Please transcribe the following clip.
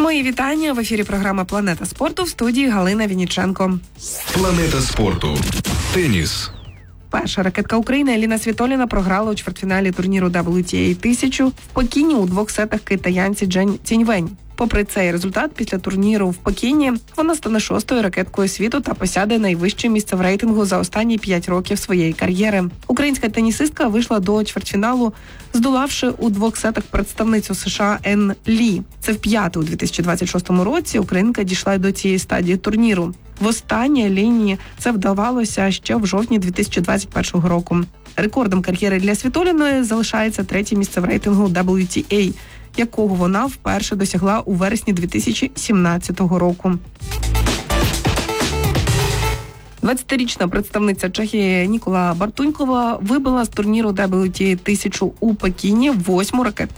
Мої вітання. В ефірі програма «Планета спорту», в студії Галина Вінниченко. Планета спорту. Теніс. Перша ракетка України Еліна Світоліна програла у чвертьфіналі турніру WTA 1000 в Пекіні у 2 сетах китаянці Джень Ціньвень. Попри цей результат, після турніру в Пекіні вона стане 6-ю ракеткою світу та посяде найвище місце в рейтингу за останні 5 років своєї кар'єри. Українська тенісистка вийшла до чвертьфіналу, здолавши у 2 сетах представницю США Ен Лі. Це вп'яте у 2026 році українка дійшла до цієї стадії турніру. Востаннє Еліні це вдавалося ще в жовтні 2021 року. Рекордом кар'єри для Світоліної залишається 3-є місце в рейтингу WTA, якого вона вперше досягла у вересні 2017 року. 20-річна представниця Чехії Нікола Бартунькова вибила з турніру WTA 1000 у Пекіні 8-му ракетку